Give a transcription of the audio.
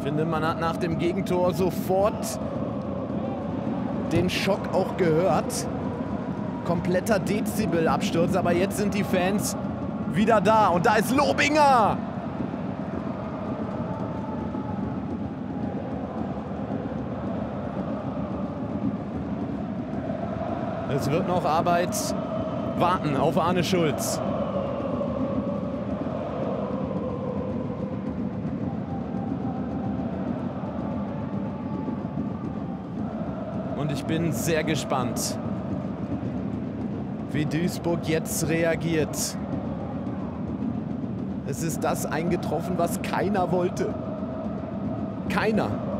Ich finde, man hat nach dem Gegentor sofort den Schock auch gehört. Kompletter Dezibelabsturz, aber jetzt sind die Fans wieder da. Und da ist Lobinger! Es wird noch Arbeit warten auf Arne Schulz. Und ich bin sehr gespannt, wie Duisburg jetzt reagiert. Es ist das eingetroffen, was keiner wollte. Keiner.